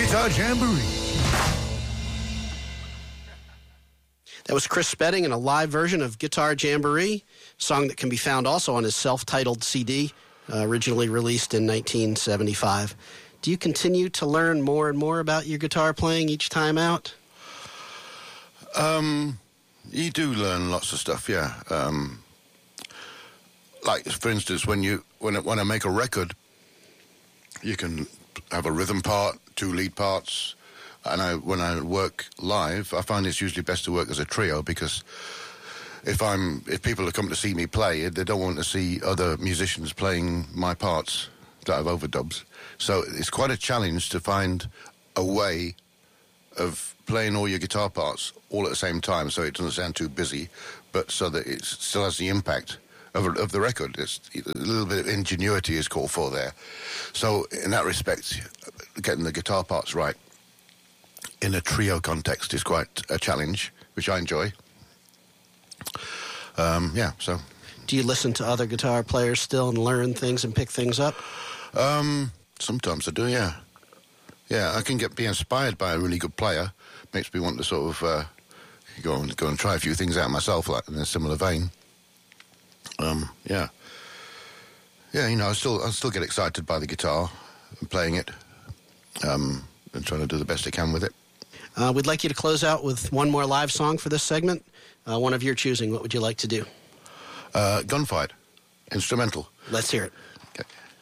Guitar Jamboree. That was Chris Spedding in a live version of Guitar Jamboree, a song that can be found also on his self-titled CD, originally released in 1975. Do you continue to learn more and more about your guitar playing each time out? You do learn lots of stuff, yeah. Like, for instance, when I make a record, you can have a rhythm part, 2 lead parts, and when I work live, I find it's usually best to work as a trio, because if people have come to see me play, they don't want to see other musicians playing my parts that I've overdubs. So it's quite a challenge to find a way of playing all your guitar parts all at the same time, so it doesn't sound too busy, but so that it still has the impact of the record. It's a little bit of ingenuity is called for there. So in that respect, getting the guitar parts right in a trio context is quite a challenge, which I enjoy. So. Do you listen to other guitar players still and learn things and pick things up? Sometimes I do, yeah. Yeah, I can be inspired by a really good player. Makes me want to sort of go and try a few things out myself, like in a similar vein. Yeah, you know, I still get excited by the guitar and playing it, and trying to do the best I can with it. We'd like you to close out with one more live song for this segment. One of your choosing. What would you like to do? Gunfight, instrumental. Let's hear it. Okay.